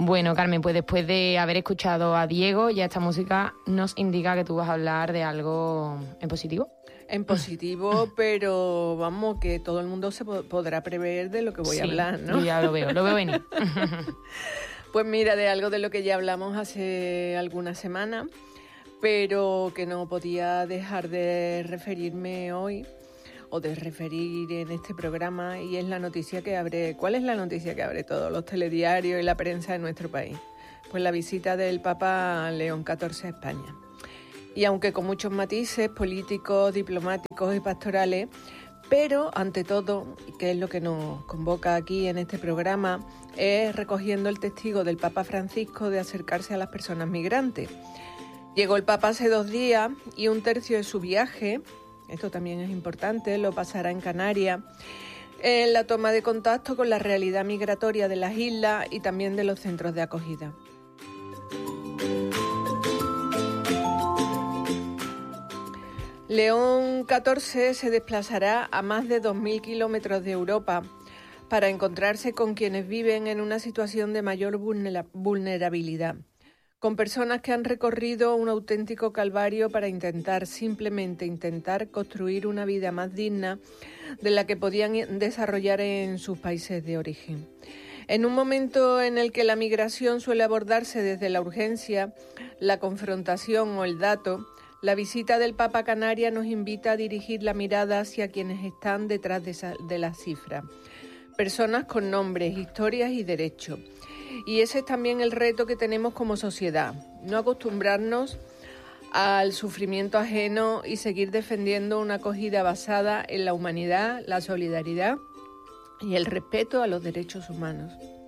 Bueno, Carmen, pues después de haber escuchado a Diego, ya esta música nos indica que tú vas a hablar de algo en positivo. En positivo, pero vamos, que todo el mundo se podrá prever de lo que voy a hablar, ¿no? Yo ya lo veo venir. Pues mira, de algo de lo que ya hablamos hace algunas semanas, pero que no podía dejar de referirme hoy, o de referir en este programa, y es la noticia que abre. ¿Cuál es la noticia que abre todos los telediarios y la prensa de nuestro país? Pues la visita del Papa León XIV a España. Y aunque con muchos matices políticos, diplomáticos y pastorales, pero ante todo, que es lo que nos convoca aquí en este programa, es recogiendo el testigo del Papa Francisco de acercarse a las personas migrantes. Llegó el Papa hace 2 días y 1/3 de su viaje, esto también es importante, lo pasará en Canarias, en la toma de contacto con la realidad migratoria de las islas y también de los centros de acogida. León XIV se desplazará a más de 2.000 kilómetros de Europa para encontrarse con quienes viven en una situación de mayor vulnerabilidad, con personas que han recorrido un auténtico calvario para simplemente intentar construir una vida más digna de la que podían desarrollar en sus países de origen. En un momento en el que la migración suele abordarse desde la urgencia, la confrontación o el dato, la visita del Papa a Canarias nos invita a dirigir la mirada hacia quienes están detrás de las cifras. Personas con nombres, historias y derechos. Y ese es también el reto que tenemos como sociedad, no acostumbrarnos al sufrimiento ajeno y seguir defendiendo una acogida basada en la humanidad, la solidaridad y el respeto a los derechos humanos.